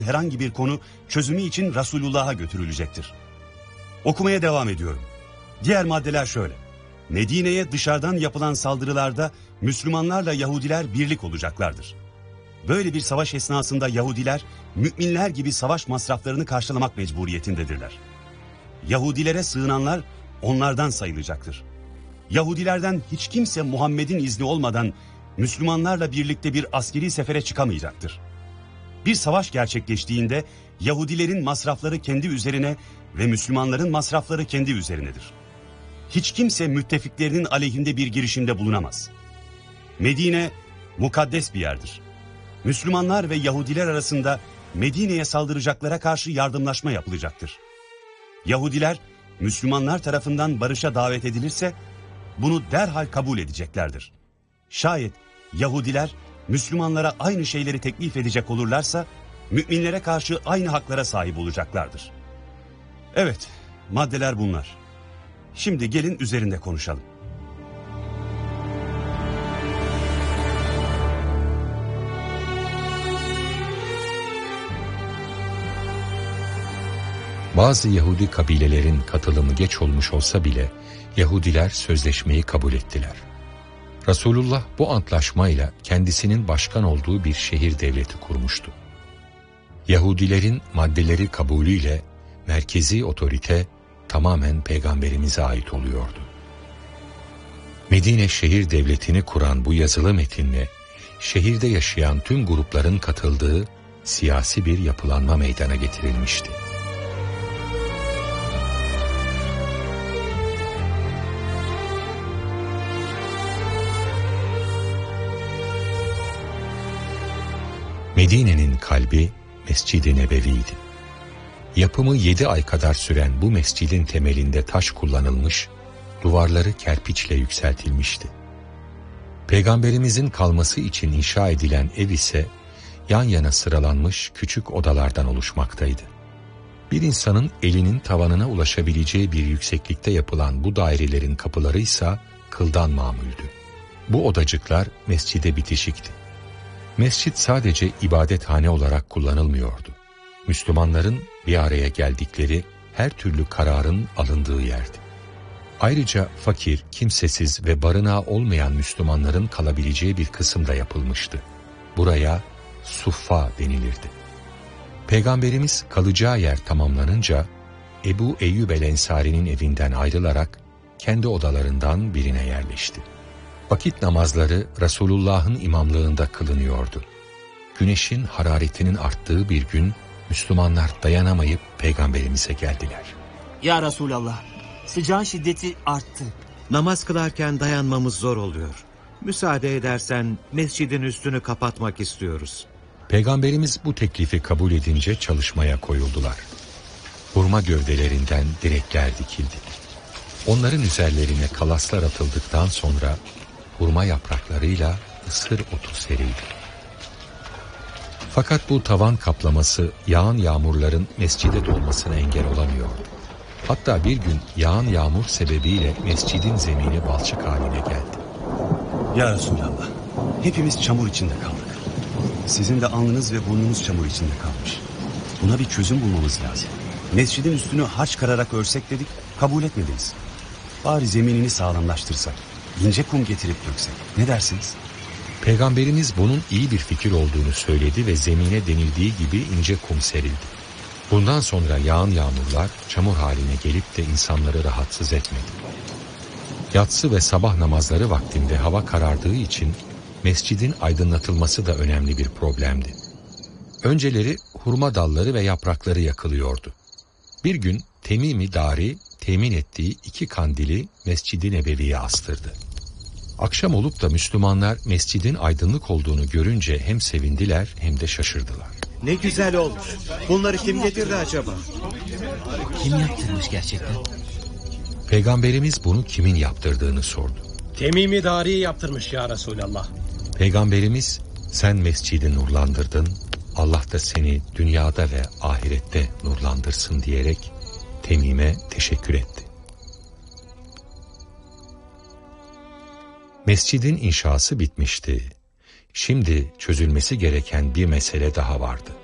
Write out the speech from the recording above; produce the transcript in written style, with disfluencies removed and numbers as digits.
herhangi bir konu çözümü için Resulullah'a götürülecektir. Okumaya devam ediyorum. Diğer maddeler şöyle. Medine'ye dışarıdan yapılan saldırılarda Müslümanlarla Yahudiler birlik olacaklardır. Böyle bir savaş esnasında Yahudiler, müminler gibi savaş masraflarını karşılamak mecburiyetindedirler. Yahudilere sığınanlar onlardan sayılacaktır. Yahudilerden hiç kimse Muhammed'in izni olmadan Müslümanlarla birlikte bir askeri sefere çıkamayacaktır. Bir savaş gerçekleştiğinde Yahudilerin masrafları kendi üzerine ve Müslümanların masrafları kendi üzerinedir. Hiç kimse müttefiklerinin aleyhinde bir girişimde bulunamaz. Medine mukaddes bir yerdir. Müslümanlar ve Yahudiler arasında Medine'ye saldıracaklara karşı yardımlaşma yapılacaktır. Yahudiler Müslümanlar tarafından barışa davet edilirse bunu derhal kabul edeceklerdir. Şayet Yahudiler Müslümanlara aynı şeyleri teklif edecek olurlarsa müminlere karşı aynı haklara sahip olacaklardır. Evet, maddeler bunlar. Şimdi gelin üzerinde konuşalım. Bazı Yahudi kabilelerin katılımı geç olmuş olsa bile Yahudiler sözleşmeyi kabul ettiler. Resulullah bu antlaşmayla kendisinin başkan olduğu bir şehir devleti kurmuştu. Yahudilerin maddeleri kabulüyle merkezi otorite tamamen peygamberimize ait oluyordu. Medine şehir devletini kuran bu yazılı metinle şehirde yaşayan tüm grupların katıldığı siyasi bir yapılanma meydana getirilmişti. Medine'nin kalbi Mescid-i Nebevi'ydi. Yapımı 7 ay kadar süren bu mescidin temelinde taş kullanılmış, duvarları kerpiçle yükseltilmişti. Peygamberimizin kalması için inşa edilen ev ise yan yana sıralanmış küçük odalardan oluşmaktaydı. Bir insanın elinin tavanına ulaşabileceği bir yükseklikte yapılan bu dairelerin kapıları ise kıldan mamuldü. Bu odacıklar mescide bitişikti. Mescit sadece ibadethane olarak kullanılmıyordu. Müslümanların bir araya geldikleri her türlü kararın alındığı yerdi. Ayrıca fakir, kimsesiz ve barınağı olmayan Müslümanların kalabileceği bir kısım da yapılmıştı. Buraya Suffa denilirdi. Peygamberimiz kalacağı yer tamamlanınca Ebu Eyyub el-Ensari'nin evinden ayrılarak kendi odalarından birine yerleşti. Vakit namazları Resulullah'ın imamlığında kılınıyordu. Güneşin hararetinin arttığı bir gün Müslümanlar dayanamayıp Peygamberimize geldiler. Ya Resulallah, sıcağın şiddeti arttı. Namaz kılarken dayanmamız zor oluyor. Müsaade edersen mescidin üstünü kapatmak istiyoruz. Peygamberimiz bu teklifi kabul edince çalışmaya koyuldular. Hurma gövdelerinden direkler dikildi. Onların üzerlerine kalaslar atıldıktan sonra hurma yapraklarıyla ısır otu serildi. Fakat bu tavan kaplaması yağan yağmurların mescide dolmasına engel olamıyordu. Hatta bir gün yağan yağmur sebebiyle mescidin zemini balçık haline geldi. Ya Resulallah, hepimiz çamur içinde kaldık. Sizin de alnınız ve burnunuz çamur içinde kalmış. Buna bir çözüm bulmamız lazım. Mescidin üstünü harç kararak örsek dedik, kabul etmediniz. Bari zeminini sağlamlaştırsak, ince kum getirip döksek. Ne dersiniz? Peygamberimiz bunun iyi bir fikir olduğunu söyledi ve zemine denildiği gibi ince kum serildi. Bundan sonra yağan yağmurlar çamur haline gelip de insanları rahatsız etmedi. Yatsı ve sabah namazları vaktinde hava karardığı için mescidin aydınlatılması da önemli bir problemdi. Önceleri hurma dalları ve yaprakları yakılıyordu. Bir gün Temim-i Dari temin ettiği 2 kandili Mescid-i Nebevi'ye astırdı. Akşam olup da Müslümanlar mescidin aydınlık olduğunu görünce hem sevindiler hem de şaşırdılar. Ne güzel olmuş. Bunları kim getirdi acaba? Kim yaptırmış gerçekten? Peygamberimiz bunu kimin yaptırdığını sordu. Temim-i Dari yaptırmış ya Resulallah. Peygamberimiz sen mescidi nurlandırdın, Allah da seni dünyada ve ahirette nurlandırsın diyerek Temim'e teşekkür etti. Mescidin inşası bitmişti. Şimdi çözülmesi gereken bir mesele daha vardı.